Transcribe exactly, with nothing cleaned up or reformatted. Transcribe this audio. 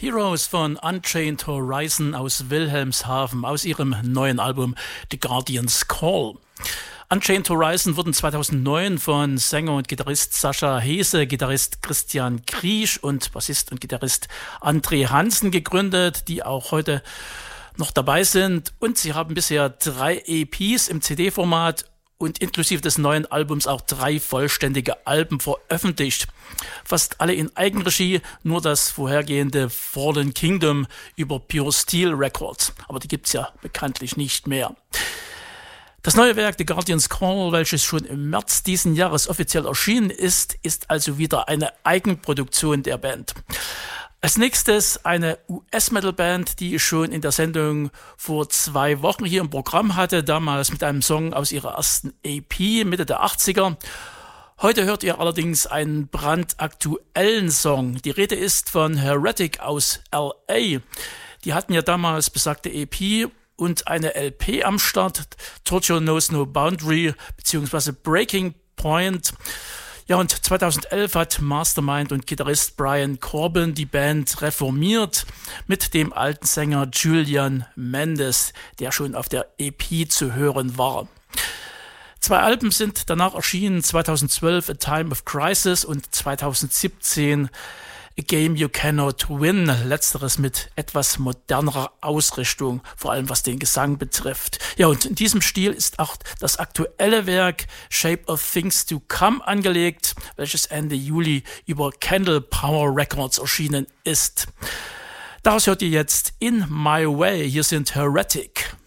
Heroes von Unchained Horizon aus Wilhelmshaven aus ihrem neuen Album The Guardian's Call. Unchained Horizon wurden zweitausendneun von Sänger und Gitarrist Sascha Hese, Gitarrist Christian Kriesch und Bassist und Gitarrist André Hansen gegründet, die auch heute noch dabei sind. Und sie haben bisher drei E Ps im C D-Format und inklusive des neuen Albums auch drei vollständige Alben veröffentlicht. Fast alle in Eigenregie, nur das vorhergehende Fallen Kingdom über Pure Steel Records. Aber die gibt's ja bekanntlich nicht mehr. Das neue Werk The Guardian's Call, welches schon im März diesen Jahres offiziell erschienen ist, ist also wieder eine Eigenproduktion der Band. Als nächstes eine U S-Metal-Band, die ich schon in der Sendung vor zwei Wochen hier im Programm hatte, damals mit einem Song aus ihrer ersten E P Mitte der achtziger. Heute hört ihr allerdings einen brandaktuellen Song. Die Rede ist von Heretic aus L A. Die hatten ja damals besagte E P und eine L P am Start, Torture Knows No Boundary bzw. Breaking Point. Ja, und zweitausendelf hat Mastermind und Gitarrist Brian Corbin die Band reformiert mit dem alten Sänger Julian Mendes, der schon auf der E P zu hören war. Zwei Alben sind danach erschienen, zweitausendzwölf A Time of Crisis und zweitausendsiebzehn A Game You Cannot Win, letzteres mit etwas modernerer Ausrichtung, vor allem was den Gesang betrifft. Ja, und in diesem Stil ist auch das aktuelle Werk Shape of Things to Come angelegt, welches Ende Juli über Candle Power Records erschienen ist. Daraus hört ihr jetzt In My Way, hier sind Heretic.